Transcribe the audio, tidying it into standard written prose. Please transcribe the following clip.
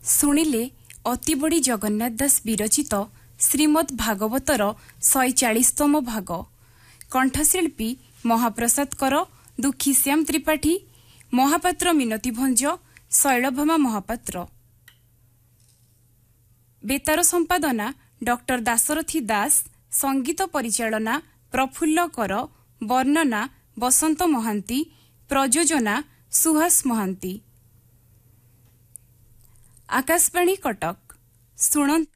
ଶୁଣିଲେ ଅତିବଡ଼ି ଜଗନ୍ନାଥ ଦାସ ବିରଚିତ ଶ୍ରୀମଦ୍ ଭାଗବତର 140ତମ ଭାଗ। କଣ୍ଠଶିଳ୍ପୀ ମହାପ୍ରସାଦ କର, ଦୁଃଖୀଶ୍ୟାମ ତ୍ରିପାଠୀ, ମହାପାତ୍ର ମିନତୀ ଭଞ୍ଜ, ଶୈଳଭାମା ମହାପାତ୍ର। ବେତାର ସମ୍ପାଦନା ଡକ୍ଟର ଦାଶରଥୀ ଦାସ, ସଙ୍ଗୀତ ପରିଚାଳନା ପ୍ରଫୁଲ୍ଲ କର, ବର୍ଣ୍ଣନା ବସନ୍ତ ମହାନ୍ତି, ପ୍ରଯୋଜନା ସୁହାସ ମହାନ୍ତି। ଆକାଶବାଣୀ କଟକ ଶୁଣନ୍ତୁ।